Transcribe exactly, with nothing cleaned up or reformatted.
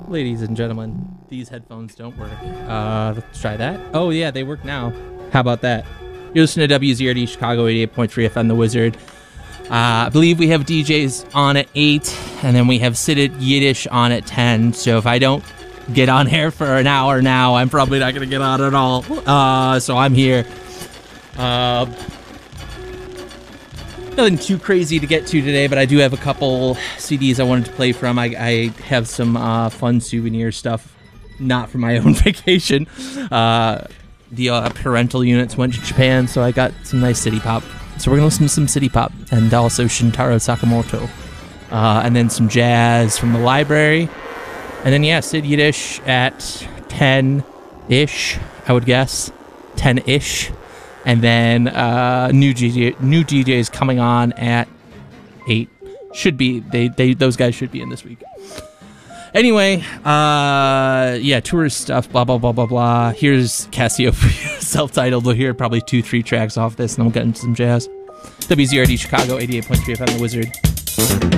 Ladies and gentlemen, these headphones don't work. Uh, let's try that. Oh, yeah, they work now. How about that? You're listening to W Z R D Chicago eighty-eight point three F M, The Wizard. Uh, I believe we have D Js on at eight, and then we have Sidit Yiddish on at ten. So if I don't get on air for an hour now, I'm probably not going to get on at all. Uh, so I'm here. Uh, nothing too crazy to get to today, but I do have a couple C Ds I wanted to play from. I, I have some uh, fun souvenir stuff, not from my own vacation. Uh, the uh, parental units went to Japan, so I got some nice City Pop. So we're going to listen to some City Pop, and also Shintaro Sakamoto. Uh, and then some jazz from the library. And then, yeah, Sid Yiddish at ten-ish, I would guess. ten-ish. And then uh, new D J, new D Js coming on at eight. Should be, they, they those guys should be in this week. Anyway, uh, yeah, tourist stuff, blah, blah, blah, blah, blah. Here's Cassiopeia, self-titled. We'll hear probably two, three tracks off this, and then we'll get into some jazz. W Z R D Chicago, eighty-eight point three F M, The Wizard.